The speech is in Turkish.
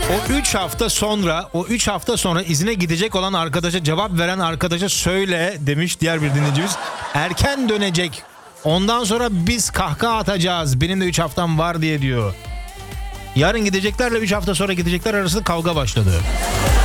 O 3 hafta sonra izine gidecek olan arkadaşa, cevap veren arkadaşa söyle demiş diğer bir dinleyicimiz. Erken dönecek. Ondan sonra biz kahkaha atacağız. Benim de 3 haftam var diye diyor. Yarın gideceklerle 3 hafta sonra gidecekler arasında kavga başladı.